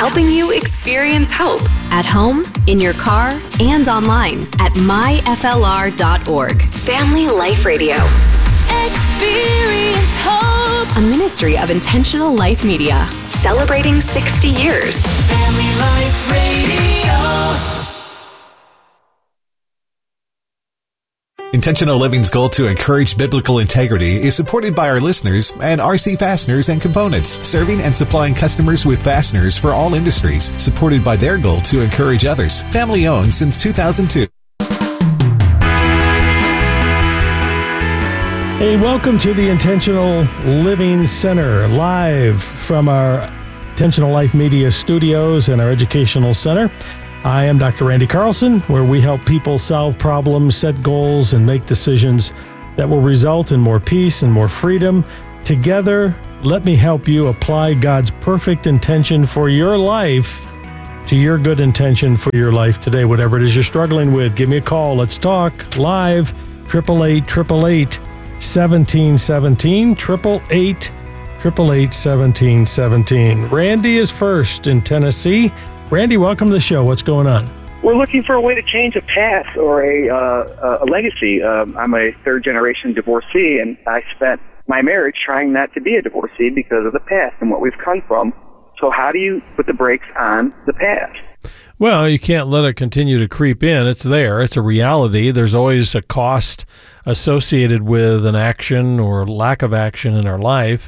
helping you experience hope at home, in your car, and online at myflr.org. Family Life Radio. Experience hope. A ministry of Intentional Life Media, celebrating 60 years. Family Life Radio. Intentional Living's goal to encourage biblical integrity is supported by our listeners and RC Fasteners and Components, serving and supplying customers with fasteners for all industries, supported by their goal to encourage others. Family owned since 2002. Hey, welcome to the Intentional Living Center, live from our Intentional Life Media studios and our educational center. I am Dr. Randy Carlson, where we help people solve problems, set goals, and make decisions that will result in more peace and more freedom. Together, let me help you apply God's perfect intention for your life to your good intention for your life today. Whatever it is you're struggling with, give me a call. Let's talk live, 888-888-1717, 888-888-1717. Randy is first in Tennessee. Randy, welcome to the show. What's going on? We're looking for a way to change a past or a legacy. I'm a third-generation divorcee, and I spent my marriage trying not to be a divorcee because of the past and what we've come from. So how do you put the brakes on the past? Well, you can't let it continue to creep in. It's there. It's a reality. There's always a cost associated with an action or lack of action in our life,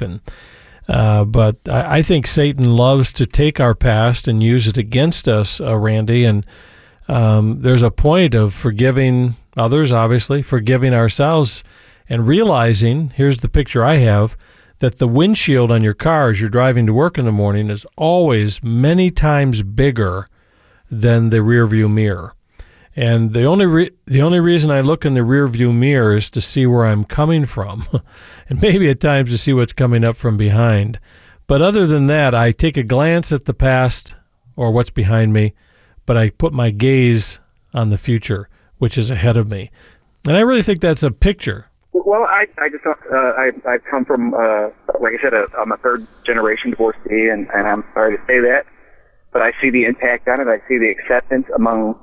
but I think Satan loves to take our past and use it against us, Randy, and there's a point of forgiving others, obviously, forgiving ourselves, and realizing, here's the picture I have, that the windshield on your car as you're driving to work in the morning is always many times bigger than the rearview mirror. And the only reason I look in the rearview mirror is to see where I'm coming from, and maybe at times to see what's coming up from behind. But other than that, I take a glance at the past or what's behind me, but I put my gaze on the future, which is ahead of me. And I really think that's a picture. Well, I come from, like I said, I'm a third-generation divorcee, and I'm sorry to say that, but I see the impact on it. I see the acceptance among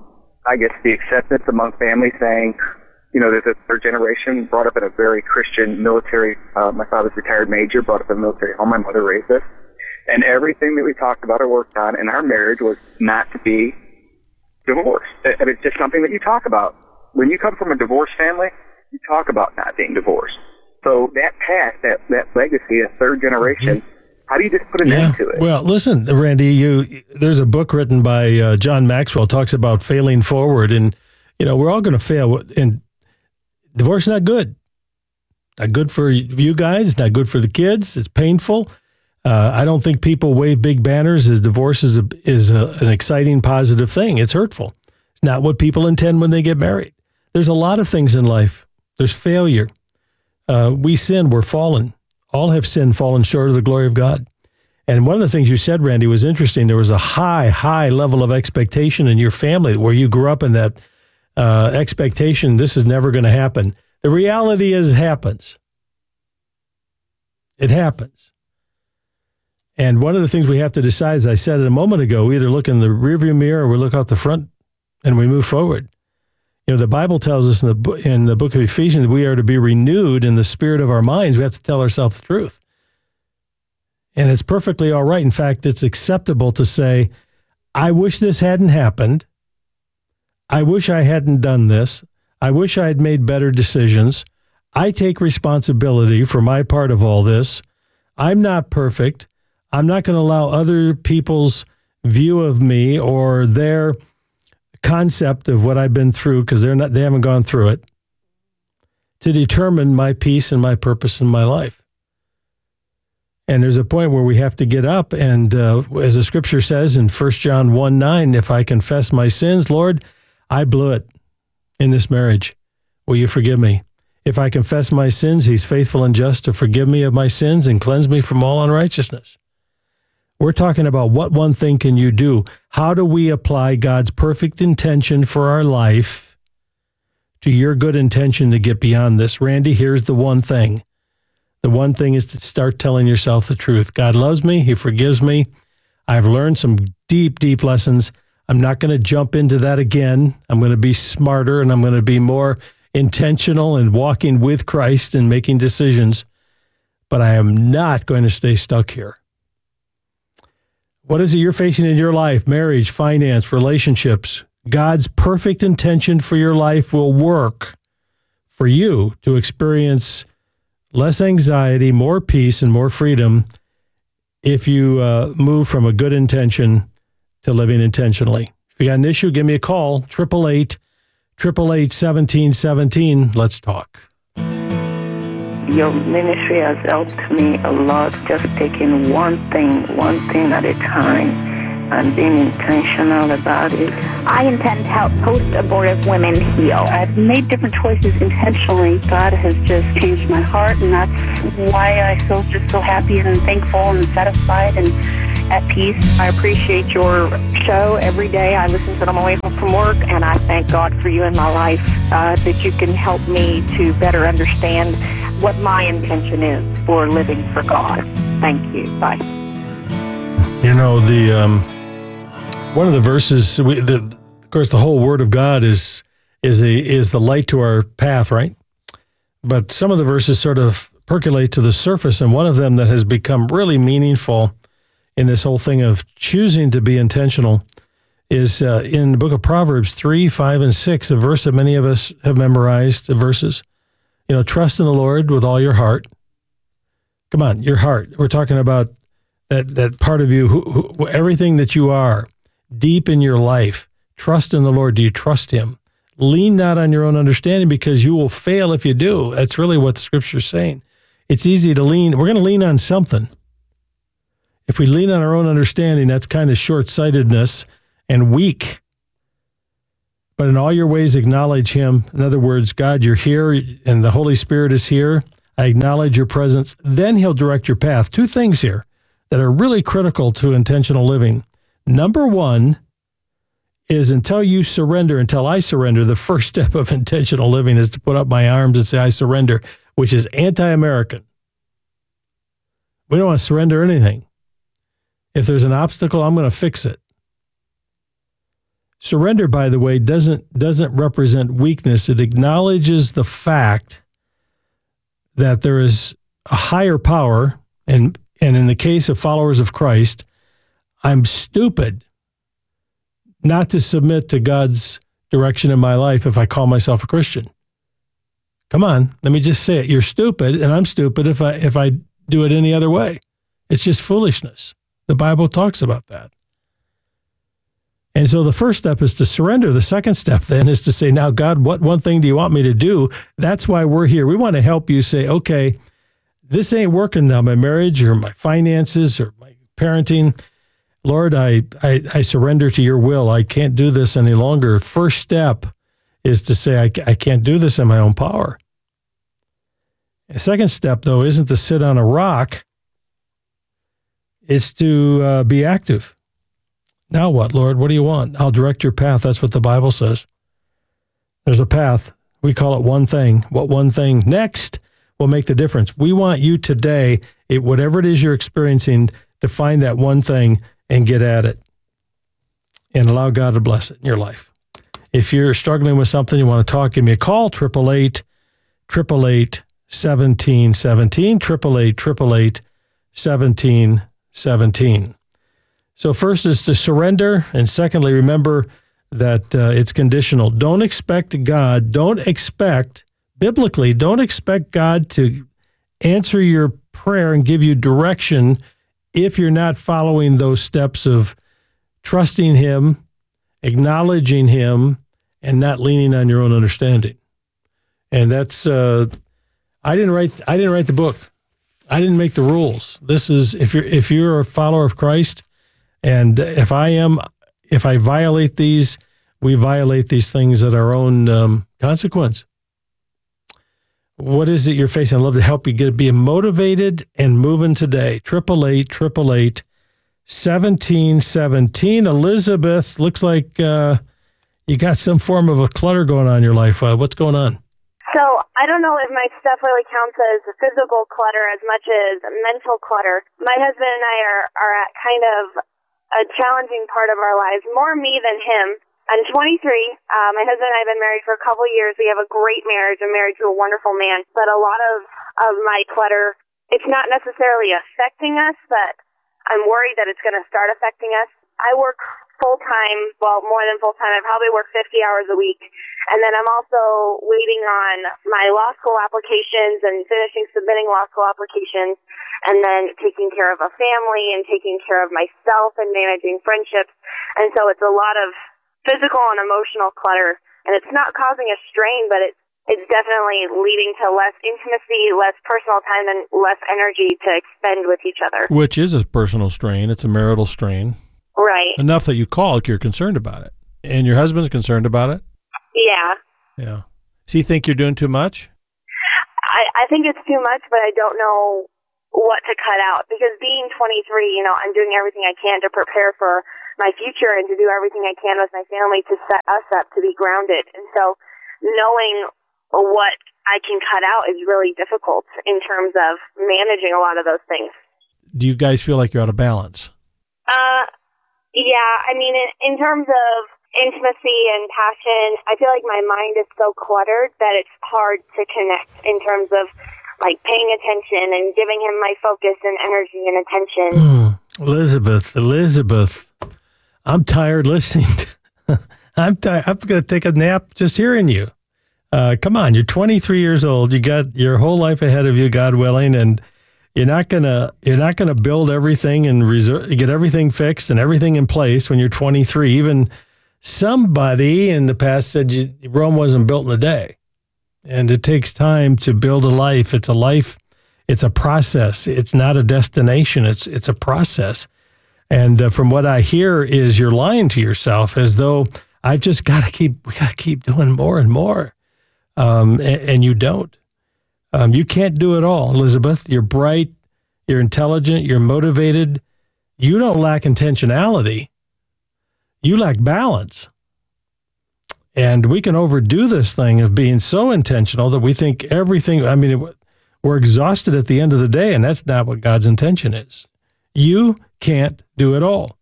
families saying, there's a third generation brought up in a very Christian military, my father's retired major, brought up in a military home, my mother raised us. And everything that we talked about or worked on in our marriage was not to be divorced. And it's just something that you talk about. When you come from a divorced family, you talk about not being divorced. So that past, that legacy, that third generation, how do you just put an end to it? Well, listen, Randy, there's a book written by John Maxwell, talks about failing forward, and we're all going to fail. And divorce is not good. Not good for you guys. Not good for the kids. It's painful. I don't think people wave big banners as divorce is an exciting, positive thing. It's hurtful. It's not what people intend when they get married. There's a lot of things in life. There's failure. We sin. We're fallen. All have sinned, fallen short of the glory of God. And one of the things you said, Randy, was interesting. There was a high level of expectation in your family where you grew up in that expectation, this is never going to happen. The reality is it happens. It happens. And one of the things we have to decide, as I said a moment ago, we either look in the rearview mirror or we look out the front and we move forward. The Bible tells us in the book of Ephesians, we are to be renewed in the spirit of our minds. We have to tell ourselves the truth. And it's perfectly all right. In fact, it's acceptable to say, I wish this hadn't happened. I wish I hadn't done this. I wish I had made better decisions. I take responsibility for my part of all this. I'm not perfect. I'm not going to allow other people's view of me or their concept of what I've been through, because they haven't gone through it, to determine my peace and my purpose in my life. And there's a point where we have to get up, and as the scripture says in 1 John 1:9, if I confess my sins, Lord, I blew it in this marriage. Will you forgive me? If I confess my sins, he's faithful and just to forgive me of my sins and cleanse me from all unrighteousness. We're talking about what one thing can you do? How do we apply God's perfect intention for our life to your good intention to get beyond this? Randy, here's the one thing. The one thing is to start telling yourself the truth. God loves me. He forgives me. I've learned some deep, deep lessons. I'm not going to jump into that again. I'm going to be smarter, and I'm going to be more intentional in walking with Christ and making decisions. But I am not going to stay stuck here. What is it you're facing in your life? Marriage, finance, relationships. God's perfect intention for your life will work for you to experience less anxiety, more peace, and more freedom if you move from a good intention to living intentionally. If you got an issue, give me a call, 888-888-1717. Let's talk. Your ministry has helped me a lot, just taking one thing at a time and being intentional about it. I intend to help post-abortive women heal. I've made different choices intentionally. God has just changed my heart, and that's why I feel just so happy and thankful and satisfied and at peace. I appreciate your show every day. I listen to it on my way home from work, and I thank God for you in my life, that you can help me to better understand what my intention is for living for God. Thank you. Bye. You know, one of the verses, of course, the whole Word of God is the light to our path, right? But some of the verses sort of percolate to the surface, and one of them that has become really meaningful in this whole thing of choosing to be intentional is in the book of Proverbs 3, 5, and 6, a verse that many of us have memorized, the verses. You know, trust in the Lord with all your heart. Come on, your heart. We're talking about that part of you, who everything that you are, deep in your life. Trust in the Lord. Do you trust Him? Lean not on your own understanding, because you will fail if you do. That's really what the Scripture's saying. It's easy to lean. We're going to lean on something. If we lean on our own understanding, that's kind of short-sightedness and weak. But in all your ways, acknowledge Him. In other words, God, you're here, and the Holy Spirit is here. I acknowledge your presence. Then He'll direct your path. Two things here that are really critical to intentional living. Number one is until I surrender, the first step of intentional living is to put up my arms and say, I surrender, which is anti-American. We don't want to surrender anything. If there's an obstacle, I'm going to fix it. Surrender, by the way, doesn't represent weakness. It acknowledges the fact that there is a higher power, and in the case of followers of Christ, I'm stupid not to submit to God's direction in my life if I call myself a Christian. Come on, let me just say it. You're stupid, and I'm stupid if I do it any other way. It's just foolishness. The Bible talks about that. And so the first step is to surrender. The second step then is to say, now, God, what one thing do you want me to do? That's why we're here. We want to help you say, okay, this ain't working now, my marriage or my finances or my parenting. Lord, I surrender to your will. I can't do this any longer. First step is to say, I can't do this in my own power. The second step, though, isn't to sit on a rock. It's to be active. Now what, Lord? What do you want? I'll direct your path. That's what the Bible says. There's a path. We call it one thing. What one thing next will make the difference? We want you today, whatever it is you're experiencing, to find that one thing and get at it and allow God to bless it in your life. If you're struggling with something, you want to talk, give me a call, 888-888-1717, 888-888-1717. So first is to surrender, and secondly, remember that it's conditional. Don't expect God God to answer your prayer and give you direction if you're not following those steps of trusting Him, acknowledging Him, and not leaning on your own understanding. And that's I didn't write the book. I didn't make the rules. This is if you're a follower of Christ. And if I violate these, we violate these things at our own consequence. What is it you're facing? I'd love to help you be motivated and moving today. 888-888-1717. Elizabeth, looks like you got some form of a clutter going on in your life. What's going on? So I don't know if my stuff really counts as physical clutter as much as mental clutter. My husband and I are at kind of a challenging part of our lives, more me than him. I'm 23. My husband and I have been married for a couple of years. We have a great marriage. I'm married to a wonderful man. But a lot of my clutter, it's not necessarily affecting us, but I'm worried that it's going to start affecting us. I work full-time, well, more than full-time. I probably work 50 hours a week. And then I'm also waiting on my law school applications and submitting law school applications, and then taking care of a family and taking care of myself and managing friendships. And so it's a lot of physical and emotional clutter, and it's not causing a strain, but it's definitely leading to less intimacy, less personal time, and less energy to expend with each other. Which is a personal strain. It's a marital strain. Right. Enough that you call, you're concerned about it. And your husband's concerned about it? Yeah. Yeah. Does he think you're doing too much? I think it's too much, but I don't know what to cut out. Because being 23, I'm doing everything I can to prepare for my future and to do everything I can with my family to set us up to be grounded. And so knowing what I can cut out is really difficult in terms of managing a lot of those things. Do you guys feel like you're out of balance? Yeah. I mean, in terms of intimacy and passion, I feel like my mind is so cluttered that it's hard to connect in terms of like paying attention and giving him my focus and energy and attention. Elizabeth, I'm tired listening. I'm tired. I'm going to take a nap just hearing you. Come on, you're 23 years old. You got your whole life ahead of you, God willing, and you're not gonna build everything and get everything fixed and everything in place when you're 23. Even somebody in the past said Rome wasn't built in a day, and it takes time to build a life. It's a life. It's a process. It's not a destination. It's a process. And from what I hear is you're lying to yourself as though I've just got to keep doing more and more. And you don't. You can't do it all, Elizabeth. You're bright. You're intelligent. You're motivated. You don't lack intentionality. You lack balance. And we can overdo this thing of being so intentional that we think everything, we're exhausted at the end of the day, and that's not what God's intention is. You can't do it all.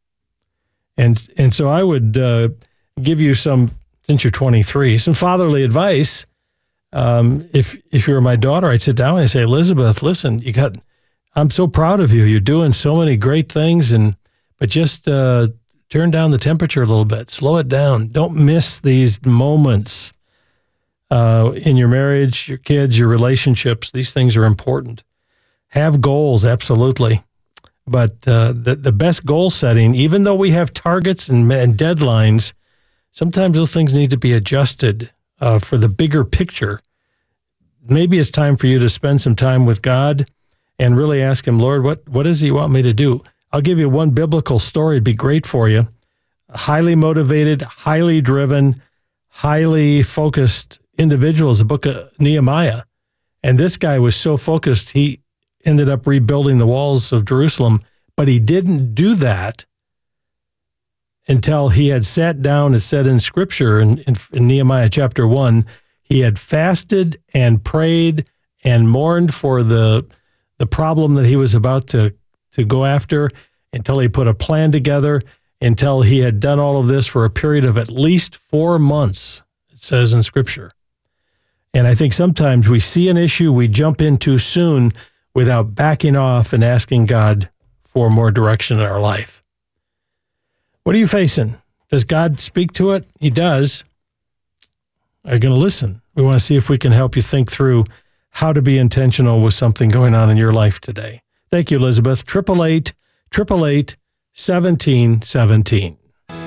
And so I would give you some, since you're 23, some fatherly advice. If you were my daughter, I'd sit down and say, Elizabeth, listen, I'm so proud of you. You're doing so many great things, but just turn down the temperature a little bit. Slow it down. Don't miss these moments in your marriage, your kids, your relationships. These things are important. Have goals, absolutely. But the best goal setting, even though we have targets and deadlines, sometimes those things need to be adjusted for the bigger picture. Maybe it's time for you to spend some time with God and really ask him, Lord, what is it you want me to do? I'll give you one biblical story. It'd be great for you. A highly motivated, highly driven, highly focused individual is the book of Nehemiah. And this guy was so focused, he ended up rebuilding the walls of Jerusalem, but he didn't do that until he had sat down and said in Scripture, in Nehemiah chapter 1, he had fasted and prayed and mourned for the problem that he was about to go after, until he put a plan together, until he had done all of this for a period of at least 4 months, it says in Scripture. And I think sometimes we see an issue, we jump in too soon without backing off and asking God for more direction in our life. What are you facing? Does God speak to it? He does. Are you going to listen? We want to see if we can help you think through how to be intentional with something going on in your life today. Thank you, Elizabeth. 888-888-1717.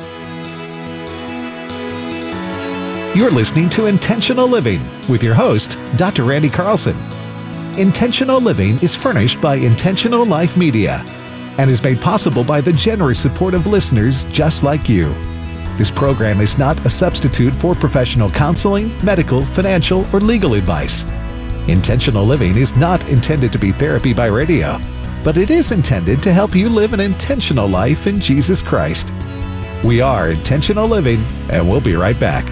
You're listening to Intentional Living with your host, Dr. Randy Carlson. Intentional Living is furnished by Intentional Life Media and is made possible by the generous support of listeners just like you. This program is not a substitute for professional counseling, medical, financial, or legal advice. Intentional Living is not intended to be therapy by radio, but it is intended to help you live an intentional life in Jesus Christ. We are Intentional Living, and we'll be right back.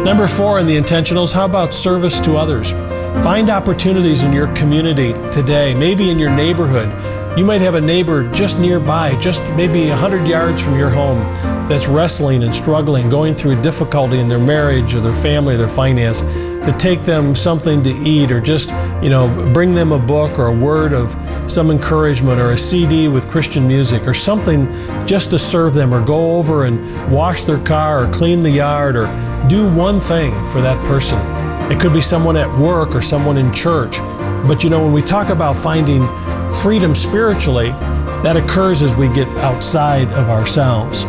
Number 4 in the intentionals, how about service to others? Find opportunities in your community today, maybe in your neighborhood. You might have a neighbor just nearby, just maybe 100 yards from your home, that's wrestling and struggling, going through a difficulty in their marriage or their family or their finance, to take them something to eat, or just, bring them a book or a word of some encouragement, or a CD with Christian music or something, just to serve them, or go over and wash their car or clean the yard, or do one thing for that person. It could be someone at work or someone in church. But when we talk about finding freedom spiritually, that occurs as we get outside of ourselves.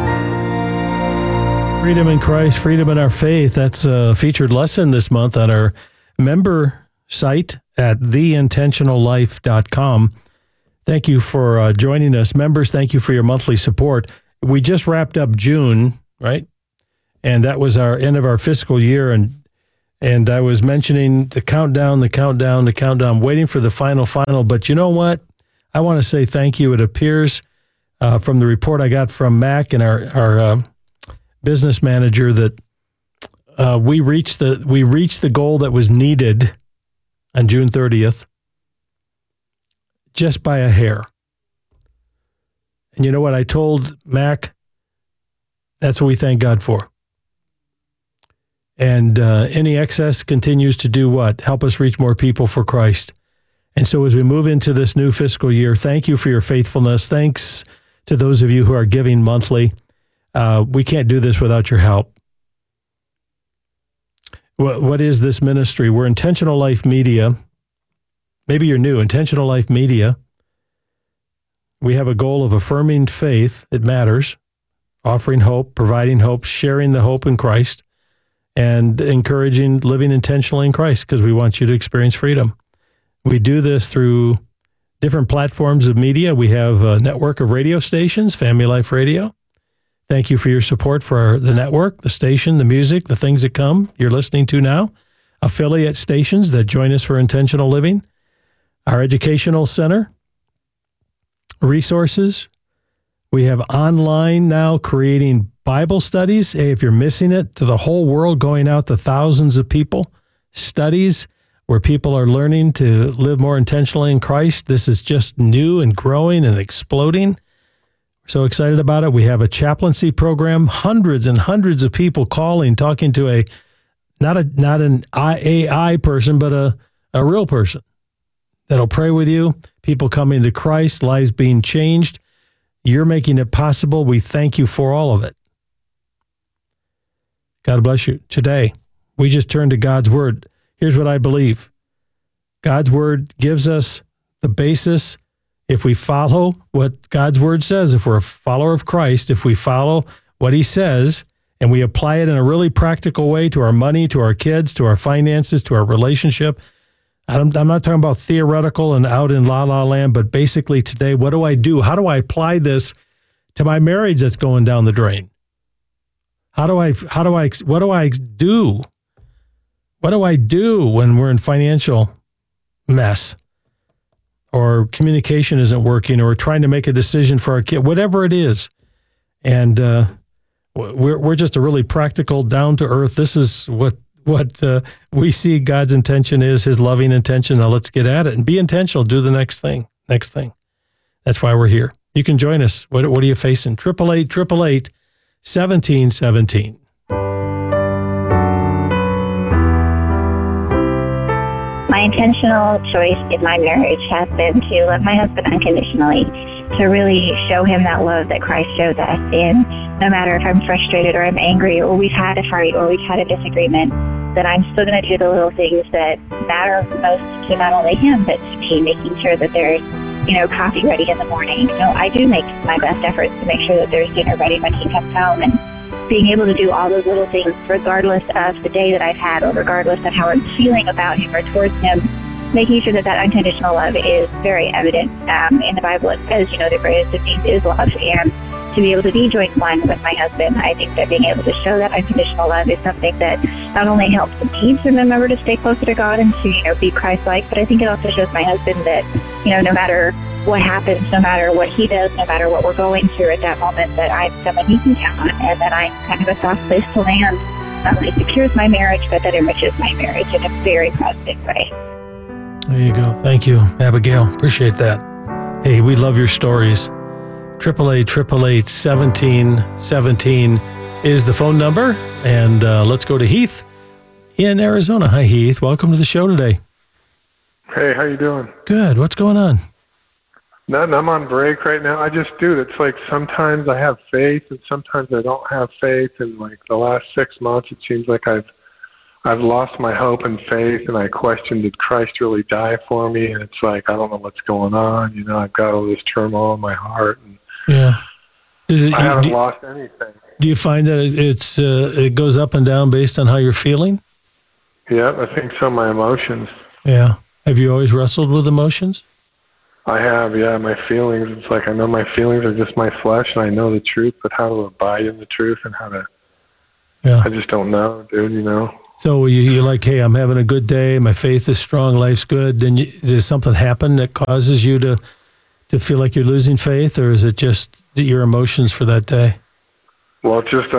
Freedom in Christ, freedom in our faith. That's a featured lesson this month on our member site at theintentionallife.com. Thank you for joining us. Members, thank you for your monthly support. We just wrapped up June, right? And that was our end of our fiscal year. And I was mentioning the countdown, waiting for the final. But you know what? I want to say thank you. It appears from the report I got from Mac and our business manager that we reached the goal that was needed on June 30th, just by a hair. And you know what I told Mac? That's what we thank God for. And any excess continues to do what? Help us reach more people for Christ. And so as we move into this new fiscal year, thank you for your faithfulness. Thanks to those of you who are giving monthly. We can't do this without your help. What is this ministry? We're Intentional Life Media. Maybe you're new. Intentional Life Media. We have a goal of affirming faith. It matters. Offering hope, providing hope, sharing the hope in Christ, and encouraging living intentionally in Christ, because we want you to experience freedom. We do this through different platforms of media. We have a network of radio stations, Family Life Radio. Thank you for your support for the network, the station, the music, the things that come you're listening to now. Affiliate stations that join us for intentional living. Our educational center. Resources. We have online now creating Bible studies. Hey, if you're missing it, to the whole world, going out to thousands of people. Studies where people are learning to live more intentionally in Christ. This is just new and growing and exploding. So excited about it. We have a chaplaincy program, hundreds and hundreds of people calling, talking to not an AI person, but a real person that'll pray with you. People coming to Christ, lives being changed. You're making it possible. We thank you for all of it. God bless you. Today, we just turn to God's Word. Here's what I believe. God's Word gives us the basis. If we follow what God's Word says, if we're a follower of Christ, if we follow what He says, and we apply it in a really practical way to our money, to our kids, to our finances, to our relationship. I'm not talking about theoretical and out in la-la land, but basically today, what do I do? How do I apply this to my marriage that's going down the drain? What do I do? What do I do when we're in financial mess? Or communication isn't working, or we're trying to make a decision for our kid, whatever it is. And we're just a really practical, down-to-earth. This is what we see God's intention is, His loving intention. Now let's get at it and be intentional. Do the next thing. That's why we're here. You can join us. What are you facing? 888-888-1717. My intentional choice in my marriage has been to love my husband unconditionally, to really show him that love that Christ shows us. And no matter if I'm frustrated or I'm angry or we've had a fight or we've had a disagreement, that I'm still going to do the little things that matter most to not only him, but to me, making sure that there's, coffee ready in the morning. I do make my best efforts to make sure that there's dinner ready when he comes home, and being able to do all those little things regardless of the day that I've had or regardless of how I'm feeling about him or towards him, making sure that unconditional love is very evident. In the Bible, it says, the greatest of these is love. And to be able to be joined one with my husband, I think that being able to show that unconditional love is something that not only helps me to remember to stay closer to God and to, be Christ-like, but I think it also shows my husband that, no matter what happens, no matter what he does, no matter what we're going through at that moment, that I'm someone he can count on, and that I'm kind of a soft place to land not only secures my marriage, but that enriches my marriage in a very positive way. There you go. Thank you, Abigail. Appreciate that. Hey, we love your stories. 888-888-1717 is the phone number. And let's go to Heath in Arizona. Hi, Heath. Welcome to the show today. Hey, how you doing? Good. What's going on? Nothing. I'm on break right now. It's like sometimes I have faith and sometimes I don't have faith. And like the last 6 months, it seems like I've lost my hope and faith, and I question, did Christ really die for me? And it's like, I don't know what's going on. You know, I've got all this turmoil in my heart. And yeah. I haven't lost anything. Do you find that it goes up and down based on how you're feeling? Yeah, I think so. My emotions. Yeah. Have you always wrestled with emotions? I have, yeah. My feelings. It's like I know my feelings are just my flesh, and I know the truth, but how to abide in the truth and how to... Yeah. I just don't know, dude, you know? So you're like, hey, I'm having a good day, my faith is strong, life's good. Then does something happen that causes you to feel like you're losing faith, or is it just your emotions for that day? Well, it's just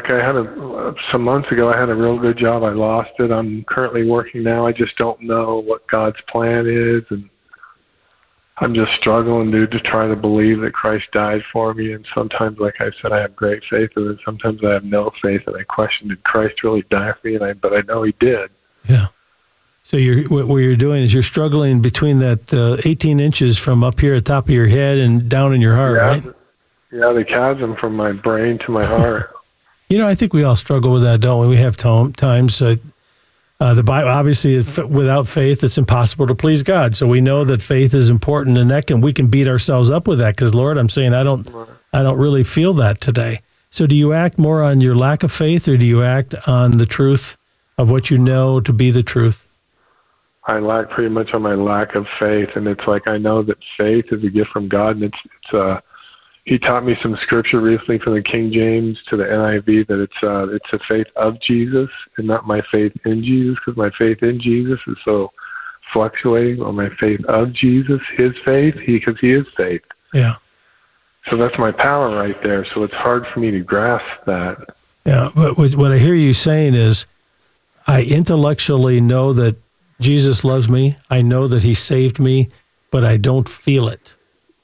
some months ago, I had a real good job. I lost it. I'm currently working now. I just don't know what God's plan is, and I'm just struggling, dude, to try to believe that Christ died for me. And sometimes, like I said, I have great faith, and then sometimes I have no faith, and I question, did Christ really die for me? But I know He did. Yeah. So what you're doing is you're struggling between that 18 inches from up here at the top of your head and down in your heart, right? Yeah, the chasm from my brain to my heart. You know, I think we all struggle with that, don't we? We have times. The Bible, obviously, without faith, it's impossible to please God. So we know that faith is important, and we can beat ourselves up with that. Because Lord, I'm saying I don't really feel that today. So do you act more on your lack of faith, or do you act on the truth of what you know to be the truth? I lack pretty much on my lack of faith, and it's like I know that faith is a gift from God, and He taught me some scripture recently from the King James to the NIV that it's the faith of Jesus and not my faith in Jesus, because my faith in Jesus is so fluctuating. Or my faith of Jesus, His faith, because He is faith. Yeah. So that's my power right there. So it's hard for me to grasp that. Yeah, but what I hear you saying is, I intellectually know that Jesus loves me. I know that He saved me, but I don't feel it.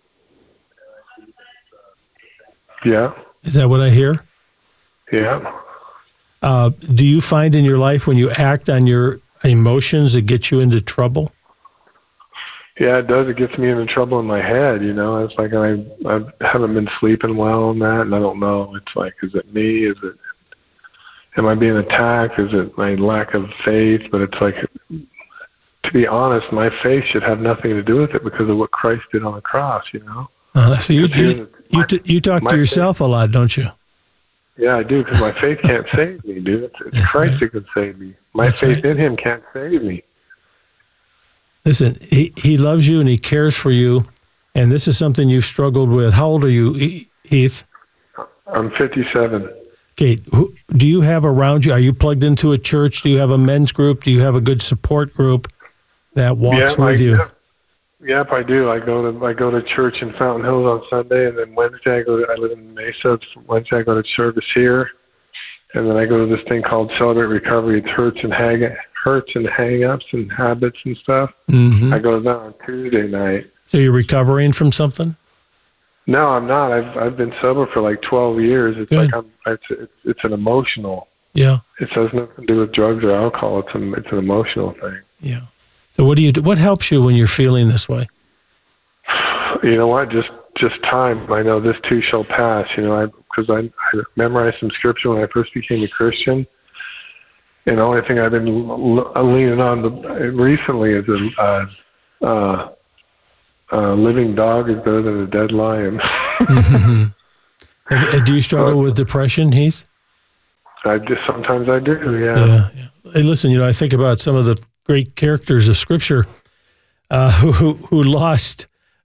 Yeah. Is that what I hear? Yeah. Do you find in your life when you act on your emotions, it gets you into trouble? Yeah, it does. It gets me into trouble in my head, you know. It's like I haven't been sleeping well on that, and I don't know. It's like, is it me? Am I being attacked? Is it my lack of faith? But it's like, to be honest, my faith should have nothing to do with it because of what Christ did on the cross, you know. So you talk to yourself a lot, don't you? Yeah, I do, because my faith can't save me, dude. It's Christ who can save me. My faith in Him can't save me. Listen, he loves you and He cares for you, and this is something you've struggled with. How old are you, Heath? I'm 57. Okay, do you have around you, are you plugged into a church? Do you have a men's group? Do you have a good support group that walks with you? Yep, I do. I go to church in Fountain Hills on Sunday, and then Wednesday I live in Mesa. Wednesday I go to service here, and then I go to this thing called Celebrate Recovery. It's hurts and hang-ups and habits and stuff. Mm-hmm. I go to that on Tuesday night. So you're recovering from something? No, I'm not. I've been sober for like 12 years. It's Good. like it's an emotional. Yeah. It has nothing to do with drugs or alcohol. It's an emotional thing. Yeah. So what do you do? What helps you when you're feeling this way? You know what? Just time. I know this too shall pass. You know, because I memorized some scripture when I first became a Christian, and the only thing I've been leaning on recently is a living dog is better than a dead lion. Mm-hmm. Do you struggle with depression, Heath? Sometimes I do. Yeah. Hey, listen. You know, I think about some of the great characters of Scripture who lost.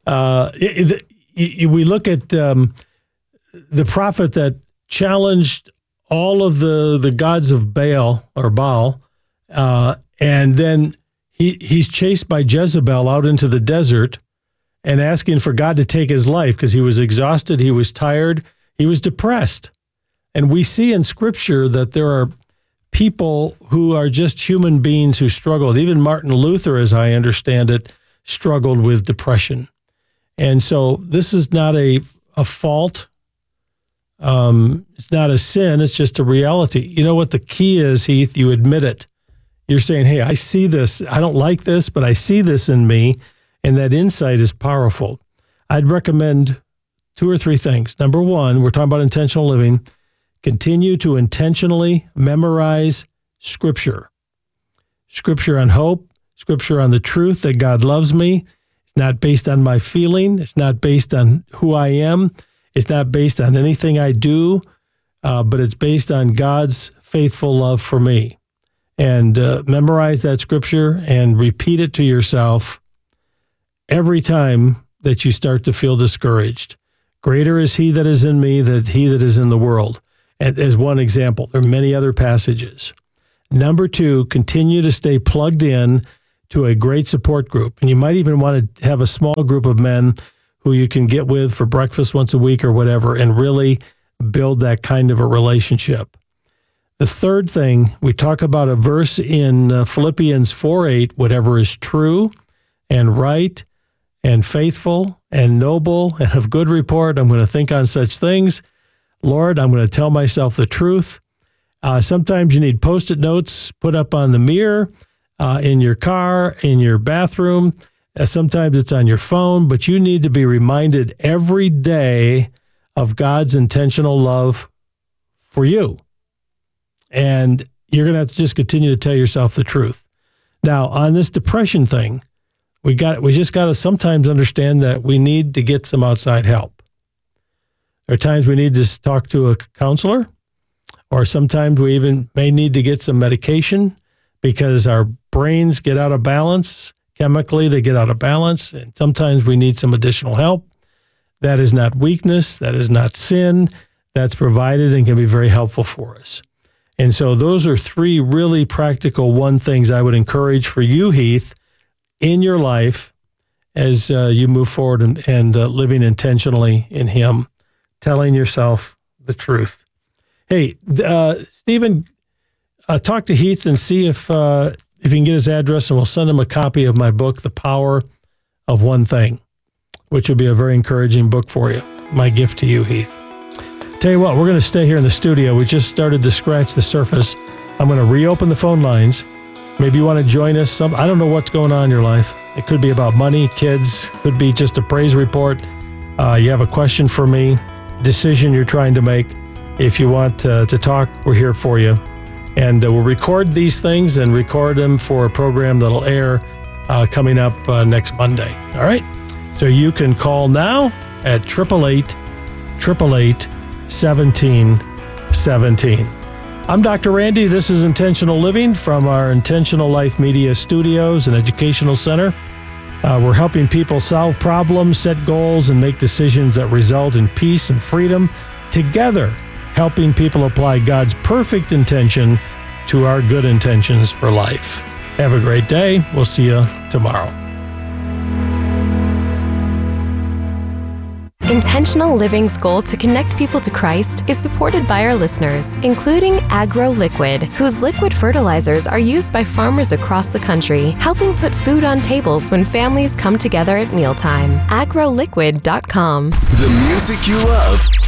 We look at the prophet that challenged all of the gods of Baal, and then he's chased by Jezebel out into the desert and asking for God to take his life because he was exhausted, he was tired, he was depressed. And we see in Scripture that there are people who are just human beings who struggled. Even Martin Luther, as I understand it, struggled with depression. And so this is not a fault. It's not a sin. It's just a reality. You know what the key is, Heath? You admit it. You're saying, hey, I see this. I don't like this, but I see this in me. And that insight is powerful. I'd recommend 2 or 3 things. Number 1, we're talking about intentional living. Continue to intentionally memorize Scripture. Scripture on hope, Scripture on the truth that God loves me. It's not based on my feeling. It's not based on who I am. It's not based on anything I do, but it's based on God's faithful love for me. And memorize that Scripture and repeat it to yourself every time that you start to feel discouraged. Greater is he that is in me than he that is in the world. And as one example, there are many other passages. Number 2, continue to stay plugged in to a great support group. And you might even want to have a small group of men who you can get with for breakfast once a week or whatever, and really build that kind of a relationship. The third thing, we talk about a verse in Philippians 4:8, whatever is true and right and faithful and noble and of good report, I'm going to think on such things. Lord, I'm going to tell myself the truth. Sometimes you need Post-it notes put up on the mirror, in your car, in your bathroom. Sometimes it's on your phone, but you need to be reminded every day of God's intentional love for you. And you're going to have to just continue to tell yourself the truth. Now, on this depression thing, we just got to sometimes understand that we need to get some outside help. There are times we need to talk to a counselor, or sometimes we even may need to get some medication because our brains get out of balance. Chemically, they get out of balance, and sometimes we need some additional help. That is not weakness. That is not sin. That's provided and can be very helpful for us. And so those are 3 really practical things I would encourage for you, Heath, in your life as you move forward and living intentionally in Him, telling yourself the truth. Hey, Stephen, talk to Heath and see if you can get his address, and we'll send him a copy of my book, The Power of One Thing, which will be a very encouraging book for you. My gift to you, Heath. Tell you what, we're going to stay here in the studio. We just started to scratch the surface. I'm going to reopen the phone lines. Maybe you want to join us. I don't know what's going on in your life. It could be about money, kids, could be just a praise report. You have a question for me, decision you're trying to make. If you want to talk, we're here for you. And we'll record these things and record them for a program that'll air coming up next Monday. All right? So you can call now at 888-1717. I'm Dr. Randy. This is Intentional Living from our Intentional Life Media Studios and Educational Center. We're helping people solve problems, set goals, and make decisions that result in peace and freedom, together helping people apply God's perfect intention to our good intentions for life. Have a great day. We'll see you tomorrow. Intentional Living's goal to connect people to Christ is supported by our listeners, including AgroLiquid, whose liquid fertilizers are used by farmers across the country, helping put food on tables when families come together at mealtime. AgroLiquid.com. The music you love